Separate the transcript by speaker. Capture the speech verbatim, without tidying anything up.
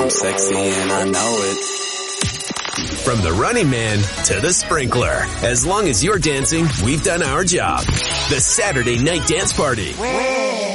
Speaker 1: I'm sexy and I know it.
Speaker 2: From the Running Man to the Sprinkler. As long as you're dancing, we've done our job. The Saturday Night Dance Party.